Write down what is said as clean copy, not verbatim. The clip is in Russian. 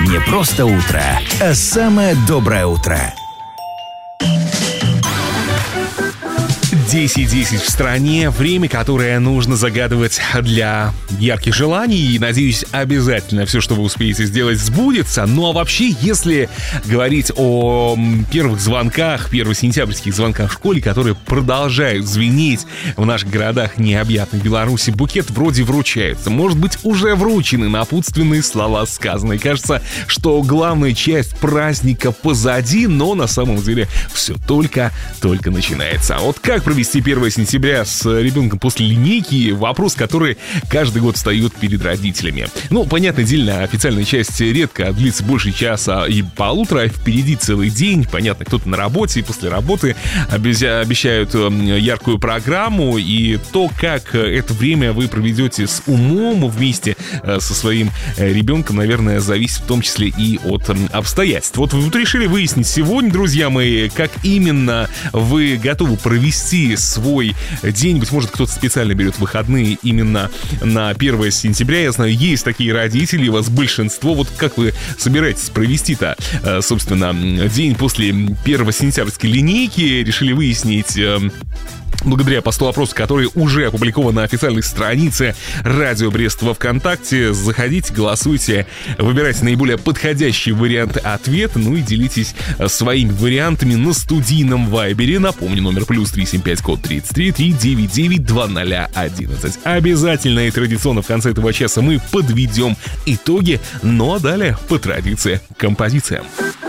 Не просто утро, а самое доброе утро. 10:10 в стране. Время, которое нужно загадывать для ярких желаний. И, надеюсь, обязательно все, что вы успеете сделать, сбудется. Ну а вообще, если говорить о первых звонках, первосентябрьских звонках в школе, которые продолжают звенеть в наших городах необъятной Беларуси, букет вроде вручается. Может быть, уже вручены напутственные слова сказанные. Кажется, что главная часть праздника позади, но на самом деле все только начинается. А вот как провести 1 сентября с ребенком после линейки — вопрос, который каждый год встает перед родителями. Ну, понятное дело, официальная часть редко длится больше часа и полутора, впереди целый день. Понятно, кто-то на работе, и после работы обещают яркую программу, и то, как это время вы проведете с умом вместе со своим ребенком, наверное, зависит в том числе и от обстоятельств. Вот вы решили выяснить сегодня, друзья мои, как именно вы готовы провести свой день. Быть может, кто-то специально берет выходные именно на 1 сентября. Я знаю, есть такие родители, у вас большинство. Вот как вы собираетесь провести-то, собственно, день после 1 сентябрьской линейки? Решили выяснить благодаря посту опроса, который уже опубликован на официальной странице Радио Брест во ВКонтакте. Заходите, голосуйте, выбирайте наиболее подходящий вариант ответа, ну и делитесь своими вариантами на студийном вайбере. Напомню, номер +375 код 33 399 2011. Обязательно и традиционно в конце этого часа мы подведем итоги, ну а далее, по традиции, композиция.